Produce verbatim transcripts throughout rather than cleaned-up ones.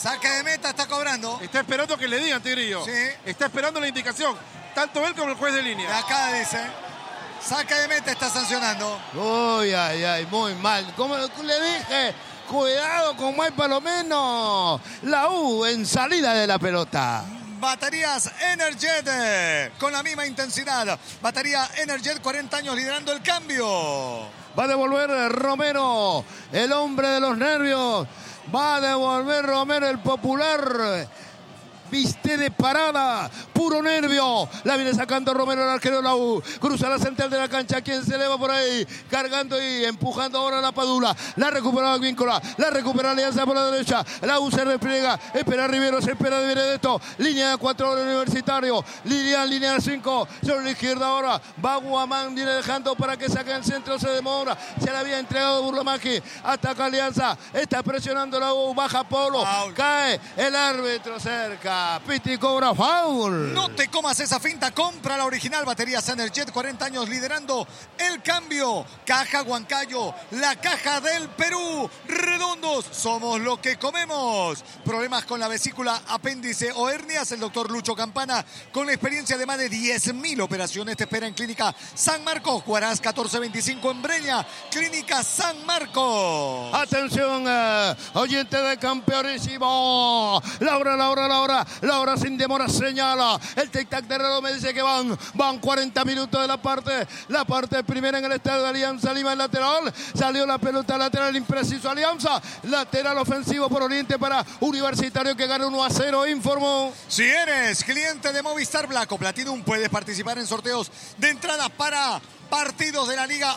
Saque de meta, está cobrando. Está esperando que le digan, Tigrillo. Sí. Está esperando la indicación. Tanto él como el juez de línea. De acá dice. Saque de meta, está sancionando. Uy, ay, ay, muy mal. Como le dije, cuidado con Mike Palomino. La U en salida de la pelota. Baterías Energet con la misma intensidad. Batería Energet, cuarenta años liderando el cambio. Va a devolver Romero, el hombre de los nervios. Va a devolver Romero, el popular. Viste de parada, puro nervio. La viene sacando Romero, el arquero de la U. Cruza la central de la cancha. ¿Quién se eleva por ahí? Cargando y empujando ahora la Padula. La recupera Víncola. La recupera Alianza por la derecha. La U se repliega. Espera Rivero, se espera de Benedetto. Línea de cuatro horas Universitario. Línea, línea de cinco. Sobre la izquierda ahora. Va Guamán, viene dejando para que saque el centro. Se demora. Se le había entregado Burlamachi. Ataca Alianza. Está presionando la U. Baja Polo. Foul. Cae el árbitro cerca. Piti cobra foul. No te comas esa finta, compra la original. Baterías Energet, cuarenta años liderando el cambio. Caja Huancayo, la caja del Perú. Redondos, somos lo que comemos. Problemas con la vesícula, apéndice o hernias. El doctor Lucho Campana, con la experiencia de más de diez mil operaciones, te espera en Clínica San Marcos. Juarás catorce veinticinco en Breña. Clínica San Marcos. Atención, eh, oyente de campeonísimo. Laura, Laura, Laura. Laura sin demora señala. El tic-tac de reloj me dice que van. Van cuarenta minutos de la parte. La parte primera en el estadio de Alianza Lima, el lateral. Salió la pelota lateral, impreciso Alianza. Lateral ofensivo por Oriente para Universitario, que gana uno a cero, informó. Si eres cliente de Movistar Black o Platinum, puedes participar en sorteos de entrada para partidos de la Liga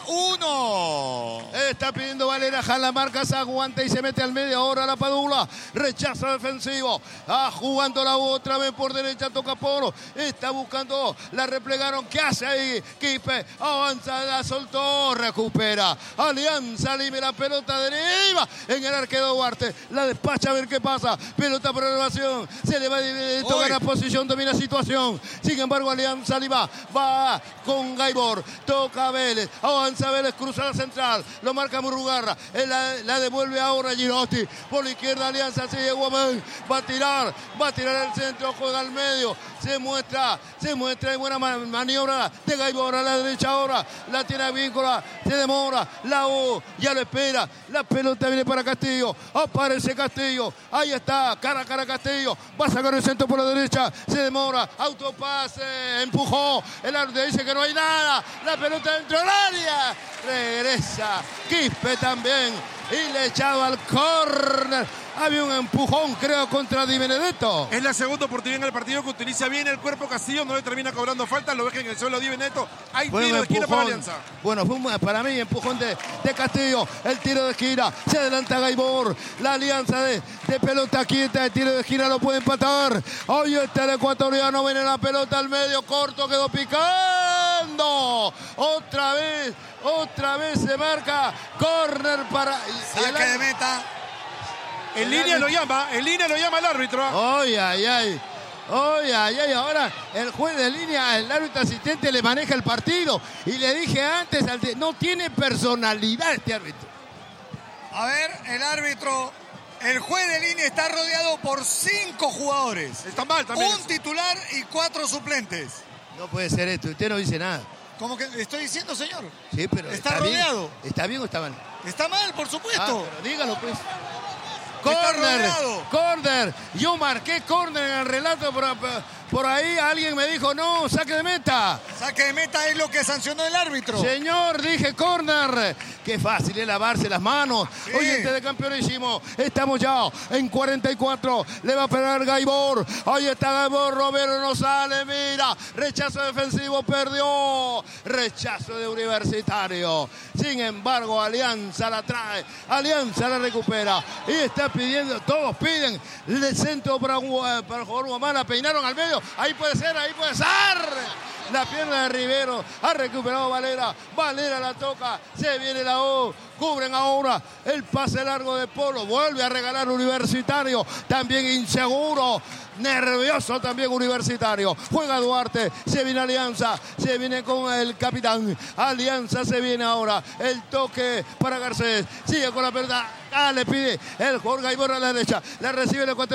uno. Está pidiendo Valera, jala marca, se aguanta y se mete al medio. Ahora la Padula, rechazo defensivo. Ah, jugando la U otra vez por derecha, toca Polo. Está buscando, la replegaron. ¿Qué hace ahí? Quispe avanza, la soltó, recupera. Alianza Lima, la pelota deriva en el arquero Duarte. La despacha a ver qué pasa. Pelota por elevación. Se le va a tocar la posición, domina situación. Sin embargo, Alianza Lima va con Gaibor. Toca Vélez, avanza Vélez, cruza la central, lo marca Murrugarra, la, la devuelve ahora Girotti, por la izquierda Alianza, sigue Guamán, va a tirar, va a tirar el centro, juega al medio, se muestra, se muestra, hay buena maniobra de Gaibor a la derecha ahora, la tiene Víncola, se demora, la U ya lo espera, la pelota viene para Castillo, aparece Castillo, ahí está, cara a cara Castillo, va a sacar el centro por la derecha, se demora, autopase, empujó, el árbitro dice que no hay nada, la pelota dentro del área, regresa Quispe también y le echaba al córner. Había un empujón, creo, contra Di Benedetto. Es la segunda oportunidad en el partido que utiliza bien el cuerpo Castillo, no le termina cobrando falta, lo deja en el suelo Di Benedetto. Hay Buen tiro de esquina para empujón. Alianza. Bueno, fue un, para mí empujón de, de Castillo, el tiro de esquina, se adelanta Gaibor, la Alianza de, de pelota quieta, el tiro de esquina lo puede empatar. Hoy está el ecuatoriano, viene la pelota al medio, corto, quedó picando. Otra vez, otra vez se marca córner para... Saque de meta. En línea lo llama, en línea lo llama el árbitro. Ay, ay, ay. Ay, ay, ay. Ahora el juez de línea, el árbitro asistente le maneja el partido. Y le dije antes, no tiene personalidad este árbitro. A ver, el árbitro, el juez de línea está rodeado por cinco jugadores. Está mal también. Un eso. titular y cuatro suplentes. No puede ser esto, usted no dice nada. ¿Cómo que estoy diciendo, señor? Sí, pero está, está rodeado. Bien. ¿Está bien o está mal? Está mal, por supuesto. Ah, pero dígalo, pues. Está Corner, rodeado. corner. Yo marqué corner en el relato, por, por ahí alguien me dijo, no, saque de meta. Saque de meta es lo que sancionó el árbitro. Señor, dije corner. Qué fácil es lavarse las manos. Sí. Oyente de campeonísimo. Estamos ya en cuarenta y cuatro. Le va a pegar Gaibor. Ahí está Gaibor. Romero no sale. Mira. Rechazo defensivo. Perdió. Rechazo de Universitario. Sin embargo, Alianza la trae. Alianza la recupera. Y está pidiendo. Todos piden el centro para, para el jugador Guamán. La peinaron al medio. Ahí puede ser. Ahí puede ser. La pierna de Rivero, ha recuperado Valera, Valera la toca, se viene la U, cubren ahora el pase largo de Polo, vuelve a regalar Universitario, también inseguro, nervioso también Universitario, juega Duarte, se viene Alianza, se viene con el capitán, Alianza se viene ahora, el toque para Garcés, sigue con la pelota, ah, le pide el jugador Gaibor a la derecha, la recibe el ecuatoriano.